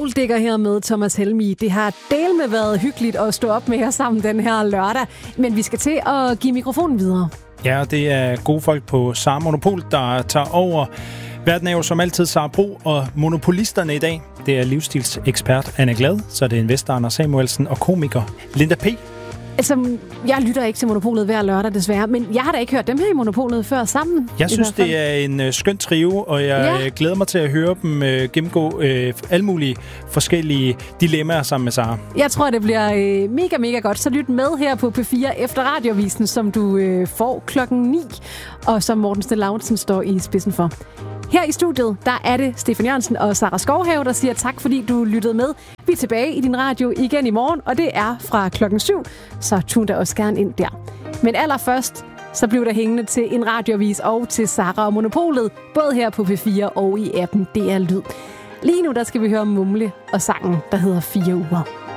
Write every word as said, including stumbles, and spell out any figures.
Golddigger her med Thomas Helmig. Det har dælme været hyggeligt at stå op med her sammen den her lørdag, men vi skal til at give mikrofonen videre. Ja, det er gode folk på Sara Monopol, der tager over. Verden er jo som altid Sara Bro, og monopolisterne i dag, det er livsstilsekspert Anna Glad, så er det investor Anders Samuelsen og komiker Linda P. Altså, jeg lytter ikke til Monopolet hver lørdag, desværre, men jeg har da ikke hørt dem her i Monopolet før sammen. Jeg synes, det er en uh, skøn trio, og jeg ja. glæder mig til at høre dem uh, gennemgå uh, alle mulige forskellige dilemmaer sammen med Sara. Jeg tror, det bliver uh, mega, mega godt. Så lyt med her på P fire efter Radiovisen, som du uh, får klokken ni, og som Morten Steen Lauritsen står i spidsen for. Her i studiet, der er det Stefan Jørgensen og Sara Skovhave, der siger tak, fordi du lyttede med. Vi er tilbage i din radio igen i morgen, og det er fra klokken syv, så tune da også gerne ind der. Men allerførst, så bliver der hængende til en radioavis og til Sara og Monopolet, både her på P fire og i appen D R Lyd. Lige nu, der skal vi høre Mumle og sangen, der hedder Fire Uger.